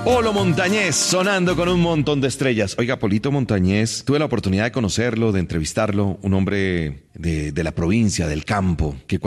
Polo Montañés sonando con un montón de estrellas. Oiga, Polito Montañés, tuve la oportunidad de conocerlo, de entrevistarlo, un hombre de la provincia, del campo, que